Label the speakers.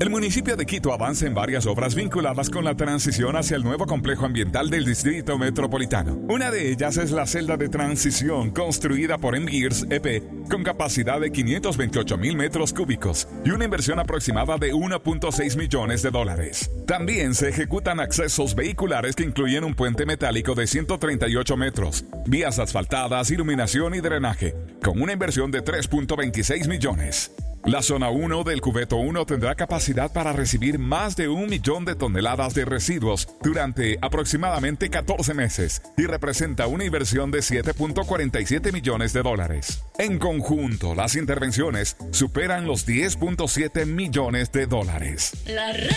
Speaker 1: El municipio de Quito avanza en varias obras vinculadas con la transición hacia el nuevo complejo ambiental del Distrito Metropolitano. Una de ellas es la celda de transición construida por Engirs EP con capacidad de 528,000 metros cúbicos y una inversión aproximada de $1.6 millones. También se ejecutan accesos vehiculares que incluyen un puente metálico de 138 metros, vías asfaltadas, iluminación y drenaje, con una inversión de $3.26 millones. La zona 1 del Cubeto 1 tendrá capacidad para recibir más de 1 millón de toneladas de residuos durante aproximadamente 14 meses y representa una inversión de $7.47 millones. En conjunto, las intervenciones superan los $10.7 millones.